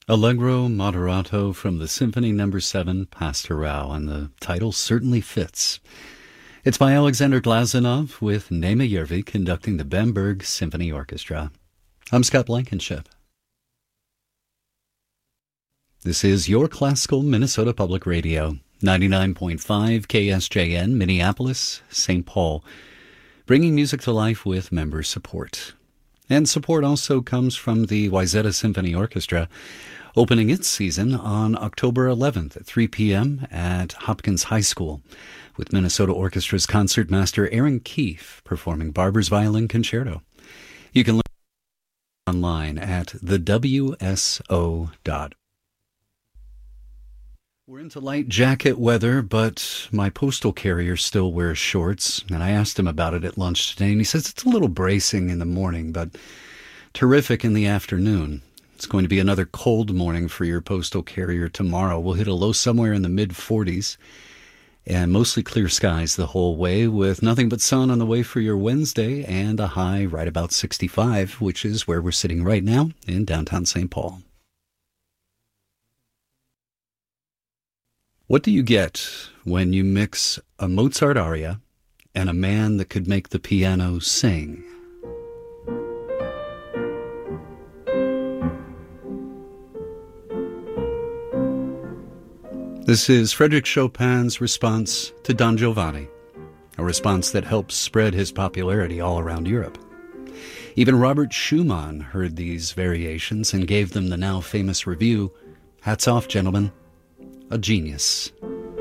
Allegro Moderato from the Symphony No. 7 Pastorale, and the title certainly fits. It's by Alexander Glazunov with Nema Yervi conducting the Bamberg Symphony Orchestra. I'm Scott Blankenship. This is your classical Minnesota Public Radio, 99.5 KSJN, Minneapolis, St. Paul, bringing music to life with member support. And support also comes from the Wayzata Symphony Orchestra, opening its season on October 11th at 3 p.m. at Hopkins High School, with Minnesota Orchestra's concertmaster Aaron Keefe performing Barber's Violin Concerto. You can learn online at thewso.org. We're into light jacket weather, but my postal carrier still wears shorts, and I asked him about it at lunch today, and he says it's a little bracing in the morning, but terrific in the afternoon. It's going to be another cold morning for your postal carrier tomorrow. We'll hit a low somewhere in the mid-40s, and mostly clear skies the whole way, with nothing but sun on the way for your Wednesday, and a high right about 65, which is where we're sitting right now in downtown St. Paul. What do you get when you mix a Mozart aria and a man that could make the piano sing? This is Frédéric Chopin's response to Don Giovanni, a response that helped spread his popularity all around Europe. Even Robert Schumann heard these variations and gave them the now famous review, "Hats off, gentlemen. A genius."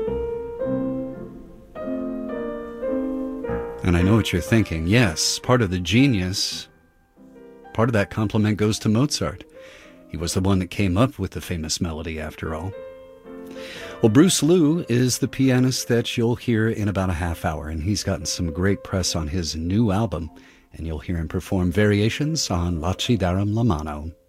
And I know what you're thinking. Yes, part of the genius, part of that compliment goes to Mozart. He was the one that came up with the famous melody, after all. Well, Bruce Liu is the pianist that you'll hear in about a half hour, and he's gotten some great press on his new album, and you'll hear him perform variations on Laci Daram La Mano.